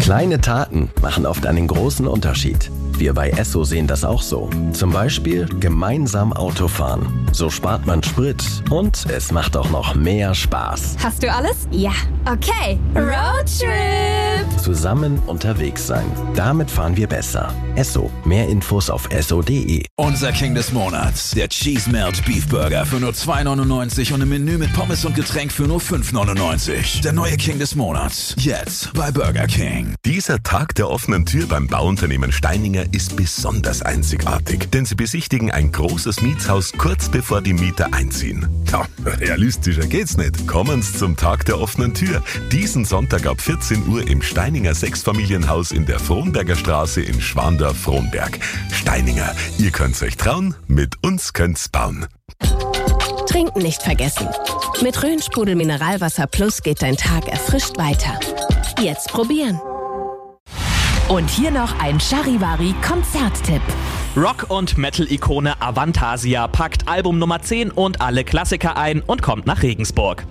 Kleine Taten machen oft einen großen Unterschied. Wir bei Esso sehen das auch so. Zum Beispiel gemeinsam Auto fahren. So spart man Sprit und es macht auch noch mehr Spaß. Hast du alles? Ja. Okay. Roadtrip. Zusammen unterwegs sein. Damit fahren wir besser. Esso. Mehr Infos auf esso.de. Unser King des Monats. Der Cheese Melt Beef Burger für nur 2,99 und im Menü mit Pommes und Getränk für nur 5,99. Der neue King des Monats. Jetzt bei Burger King. Dieser Tag der offenen Tür beim Bauunternehmen Steininger ist besonders einzigartig, denn sie besichtigen ein großes Mietshaus kurz bevor die Mieter einziehen. Ja, realistischer geht's nicht. Kommen's zum Tag der offenen Tür. Diesen Sonntag ab 14 Uhr im Steininger Sechsfamilienhaus in der Frohnberger Straße in Schwandorf-Frohnberg. Steininger, ihr könnt's euch trauen, mit uns könnt's bauen. Trinken nicht vergessen. Mit Rhön-Sprudel Mineralwasser Plus geht dein Tag erfrischt weiter. Jetzt probieren. Und hier noch ein Charivari-Konzerttipp. Rock- und Metal-Ikone Avantasia packt Album Nummer 10 und alle Klassiker ein und kommt nach Regensburg.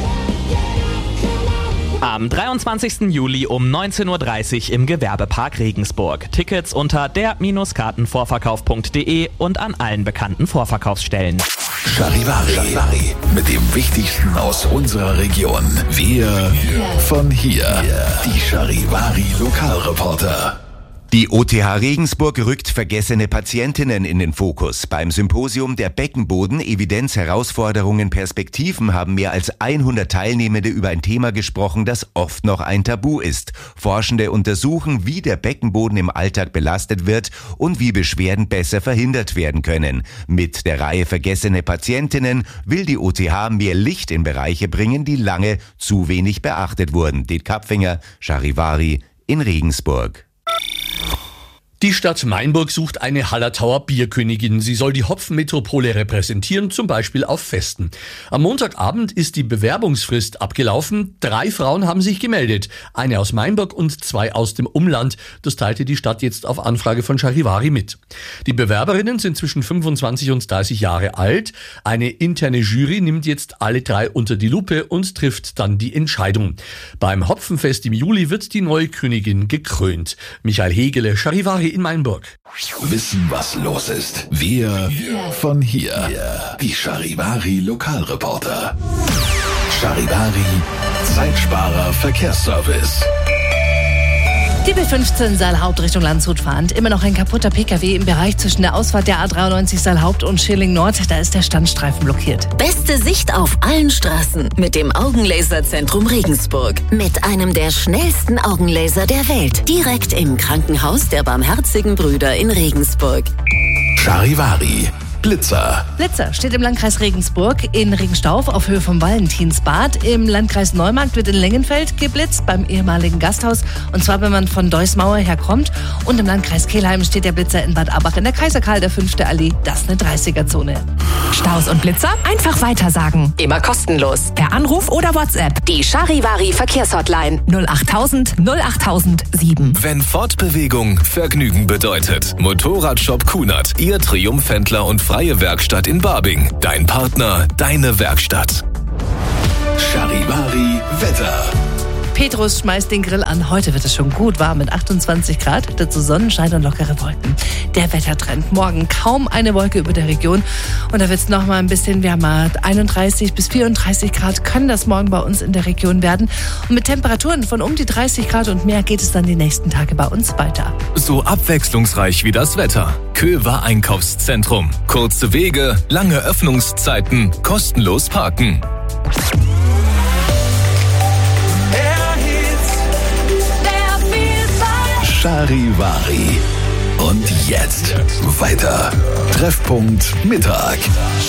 Am 23. Juli um 19.30 Uhr im Gewerbepark Regensburg. Tickets unter der-kartenvorverkauf.de und an allen bekannten Vorverkaufsstellen. Charivari. Mit dem Wichtigsten aus unserer Region. Wir von hier. Die Charivari Lokalreporter. Die OTH Regensburg rückt vergessene Patientinnen in den Fokus. Beim Symposium der Beckenboden, Evidenz, Herausforderungen, Perspektiven haben mehr als 100 Teilnehmende über ein Thema gesprochen, das oft noch ein Tabu ist. Forschende untersuchen, wie der Beckenboden im Alltag belastet wird und wie Beschwerden besser verhindert werden können. Mit der Reihe Vergessene Patientinnen will die OTH mehr Licht in Bereiche bringen, die lange zu wenig beachtet wurden. Det Kapfinger, Charivari in Regensburg. Die Stadt Mainburg sucht eine Hallertauer Bierkönigin. Sie soll die Hopfenmetropole repräsentieren, zum Beispiel auf Festen. Am Montagabend ist die Bewerbungsfrist abgelaufen. 3 Frauen haben sich gemeldet. Eine aus Mainburg und 2 aus dem Umland. Das teilte die Stadt jetzt auf Anfrage von Charivari mit. Die Bewerberinnen sind zwischen 25 und 30 Jahre alt. Eine interne Jury nimmt jetzt alle 3 unter die Lupe und trifft dann die Entscheidung. Beim Hopfenfest im Juli wird die neue Königin gekrönt. Michael Hegele, Charivari in Mainburg. Wissen, was los ist. Wir von hier. Die Charivari Lokalreporter. Charivari Zeitsparer Verkehrsservice. Die B15 Saalhaupt Richtung Landshut fahrend. Immer noch ein kaputter PKW im Bereich zwischen der Ausfahrt der A93 Saalhaupt und Schilling Nord. Da ist der Standstreifen blockiert. Beste Sicht auf allen Straßen mit dem Augenlaserzentrum Regensburg. Mit einem der schnellsten Augenlaser der Welt. Direkt im Krankenhaus der Barmherzigen Brüder in Regensburg. Charivari. Blitzer. Blitzer steht im Landkreis Regensburg in Regenstauf auf Höhe vom Valentinsbad. Im Landkreis Neumarkt wird in Lengenfeld geblitzt, beim ehemaligen Gasthaus. Und zwar, wenn man von Deusmauer herkommt. Und im Landkreis Kelheim steht der Blitzer in Bad Abach in der Kaiser Karl der 5. Allee. Das ist eine 30er-Zone. Staus und Blitzer einfach weitersagen. Immer kostenlos. Per Anruf oder WhatsApp. Die Charivari Verkehrshotline 08000 08007. Wenn Fortbewegung Vergnügen bedeutet. Motorradshop Kunert. Ihr Triumphhändler und freie Werkstatt in Barbing. Dein Partner, deine Werkstatt. Charivari Wetter. Petrus schmeißt den Grill an. Heute wird es schon gut warm mit 28 Grad. Dazu Sonnenschein und lockere Wolken. Der Wettertrend. Morgen kaum eine Wolke über der Region. Und da wird es noch mal ein bisschen wärmer. 31 bis 34 Grad können das morgen bei uns in der Region werden. Und mit Temperaturen von um die 30 Grad und mehr geht es dann die nächsten Tage bei uns weiter. So abwechslungsreich wie das Wetter. Köver Einkaufszentrum. Kurze Wege, lange Öffnungszeiten, kostenlos parken. Charivari. Und jetzt weiter. Treffpunkt Mittag.